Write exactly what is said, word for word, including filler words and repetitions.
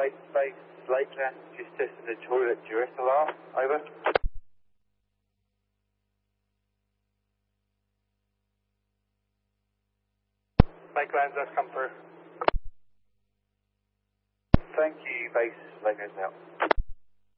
Base, base, Lakeland, just tested the toilet duress alarm. Over. Lakeland, that's come through. Thank you, base, Lakeland out.